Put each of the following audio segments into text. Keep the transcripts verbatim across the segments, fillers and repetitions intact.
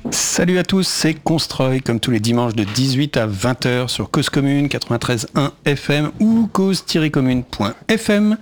Salut à tous, c'est Constroy, comme tous les dimanches de dix-huit à vingt heures sur Cause Commune quatre-vingt-treize virgule un F M ou cause tiret commune point F M.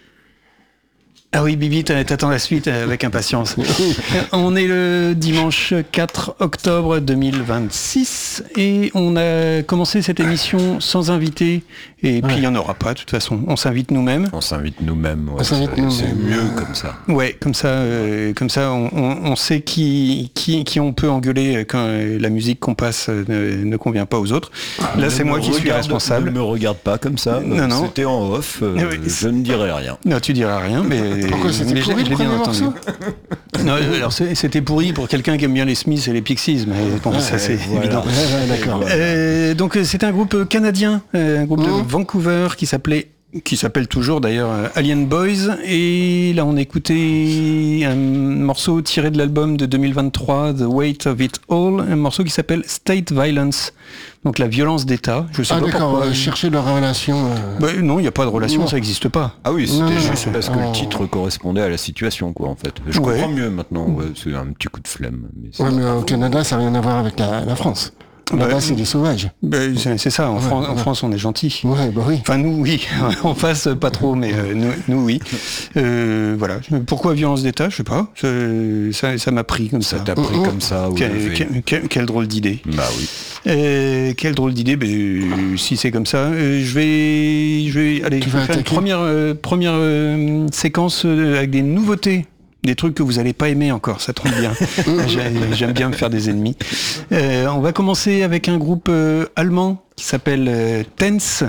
Ah oui, Bibi, t'attends la suite avec impatience. On est le dimanche quatre octobre deux mille vingt-six et on a commencé cette émission sans invité. Et puis, il ouais. n'y en aura pas, de toute façon. On s'invite nous-mêmes. On s'invite nous-mêmes, ouais, on s'invite c'est, nous-mêmes. C'est mieux comme ça. Ouais, comme ça, euh, comme ça on, on, on sait qui, qui, qui on peut engueuler quand la musique qu'on passe ne, ne convient pas aux autres. Là, ne c'est moi qui regarde, suis responsable. Ne me regarde pas comme ça. Non, non. C'était en off, euh, oui, je ne dirai rien. Non, tu diras rien, mais... Pourquoi c'était mais pourri, je l'ai bien entendu. Non, alors c'était pourri pour quelqu'un qui aime bien les Smiths et les Pixies, mais bon, ouais, ça c'est voilà. évident. Ouais, ouais, d'accord. Euh, donc c'est un groupe canadien, un groupe mmh. de Vancouver qui s'appelait, qui s'appelle toujours d'ailleurs Alien Boys, et là on écoutait un morceau tiré de l'album de deux mille vingt-trois, The Weight of It All, un morceau qui s'appelle State Violence. Donc la violence d'État, je sais ah, pas d'accord, pourquoi. Euh, chercher leur relation. Euh... Bah, non, il n'y a pas de relation, non. Ça n'existe pas. Ah oui, c'était non, juste non, parce non. que le titre correspondait à la situation, quoi, en fait. Je ouais. comprends mieux maintenant, ouais, c'est un petit coup de flemme. Mais c'est ouais, mais au Canada, ça n'a rien à voir avec la, la France. Là-bas, bah, c'est des sauvages. Bah, c'est, c'est ça, en, ouais, Fran- ouais. en France, on est gentils. Ouais, bah oui. Enfin, nous, oui. En face, pas trop, mais euh, nous, nous, oui. Euh, voilà. Pourquoi violence d'État, je sais pas. Ça, ça m'a pris comme ça. Ça t'a pris mmh. comme ça. Quel, quel, quel, quelle drôle d'idée. Bah oui. Euh, quelle drôle d'idée. Bah, euh, si c'est comme ça, euh, je vais, je vais, allez, je vais faire une première, euh, première euh, séquence euh, avec des nouveautés. Des trucs que vous n'allez pas aimer encore, ça tombe bien. J'aime bien me faire des ennemis. Euh, on va commencer avec un groupe euh, allemand qui s'appelle euh, Tense,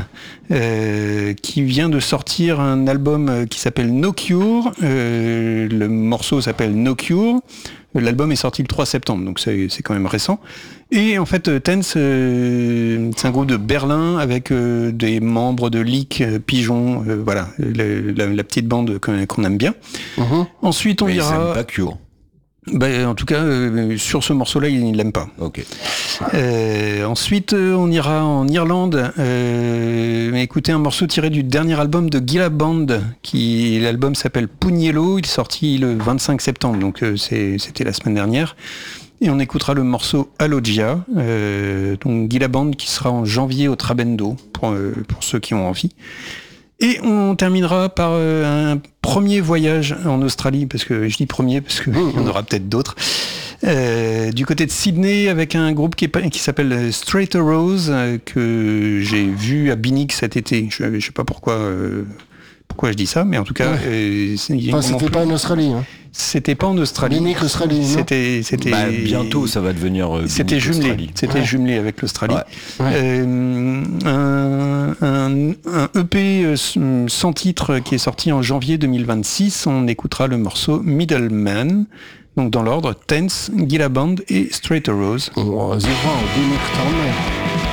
euh, qui vient de sortir un album euh, qui s'appelle No Cure. Euh, le morceau s'appelle No Cure. L'album est sorti le trois septembre, donc c'est, c'est quand même récent. Et en fait, Tense, euh, c'est un groupe de Berlin avec euh, des membres de Leak, euh, Pigeon, euh, voilà, la, la, la petite bande qu'on, qu'on aime bien. Uh-huh. Ensuite, on Mais ira... ils aiment pas Cure. Bah, en tout cas, euh, sur ce morceau-là, il ne l'aime pas. Ok. Euh, ensuite, euh, on ira en Irlande euh, écouter un morceau tiré du dernier album de Gila Band, qui l'album s'appelle Pugnello. Il est sorti le vingt-cinq septembre, donc euh, c'est, c'était la semaine dernière. Et on écoutera le morceau Alogia, euh, donc Gila Band qui sera en janvier au Trabendo pour euh, pour ceux qui ont envie. Et on terminera par euh, un premier voyage en Australie, parce que je dis premier parce qu'il y en aura peut-être d'autres, euh, du côté de Sydney avec un groupe qui, est, qui s'appelle Straight Rose, euh, que j'ai vu à Binnick cet été. Je ne sais pas pourquoi, euh, pourquoi je dis ça, mais en tout cas... Ouais. Euh, c'est, enfin, c'était pas en Australie, hein. C'était pas en Australie. Binnick, Australie, non C'était, c'était. Bah, bientôt, ça va devenir. Euh, c'était Binnick, jumelé. Australie. C'était ouais. jumelé avec l'Australie. Ouais. Euh, un, un, un E P sans titre qui est sorti en janvier deux mille vingt-six. On écoutera le morceau Middleman. Donc dans l'ordre, Tense, Gila Band et Straight Rose. Oh, zéro, Binnick,